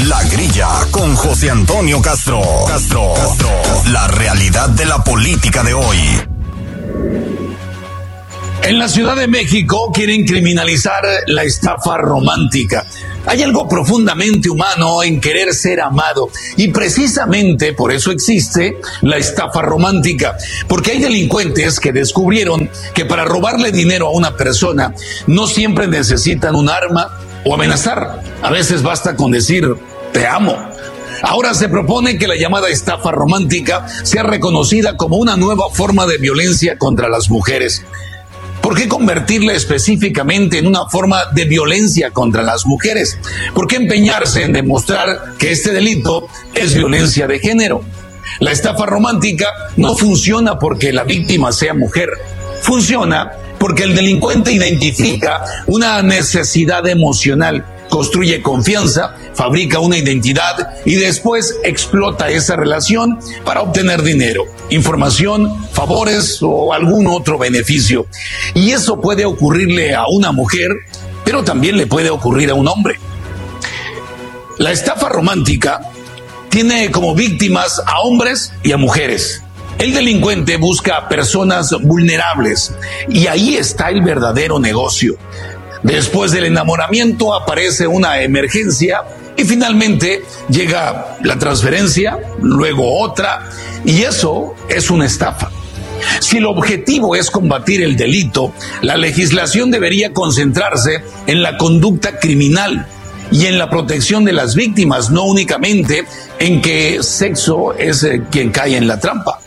La Grilla con José Antonio Castro. La realidad de la política de hoy. En la Ciudad de México quieren criminalizar la estafa romántica. Hay algo profundamente humano en querer ser amado y precisamente por eso existe la estafa romántica, porque hay delincuentes que descubrieron que para robarle dinero a una persona no siempre necesitan un arma o amenazar. A veces basta con decir te amo. Ahora se propone que la llamada estafa romántica sea reconocida como una nueva forma de violencia contra las mujeres. ¿Por qué convertirla específicamente en una forma de violencia contra las mujeres? ¿Por qué empeñarse en demostrar que este delito es violencia de género? La estafa romántica no funciona porque la víctima sea mujer. Funciona porque el delincuente identifica una necesidad emocional, construye confianza, fabrica una identidad y después explota esa relación para obtener dinero, información, favores o algún otro beneficio. Y eso puede ocurrirle a una mujer, pero también le puede ocurrir a un hombre. La estafa romántica tiene como víctimas a hombres y a mujeres. El delincuente busca a personas vulnerables y ahí está el verdadero negocio. Después del enamoramiento aparece una emergencia y finalmente llega la transferencia, luego otra, y eso es una estafa. Si el objetivo es combatir el delito, la legislación debería concentrarse en la conducta criminal y en la protección de las víctimas, no únicamente en que sexo es quien cae en la trampa.